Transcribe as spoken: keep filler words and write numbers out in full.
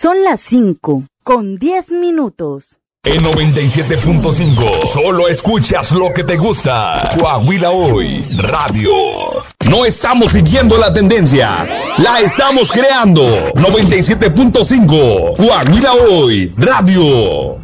Son las cinco con diez minutos. En noventa y siete punto cinco, solo escuchas lo que te gusta. Coahuila Hoy, radio. No estamos siguiendo la tendencia, la estamos creando. noventa y siete punto cinco, Coahuila Hoy, radio.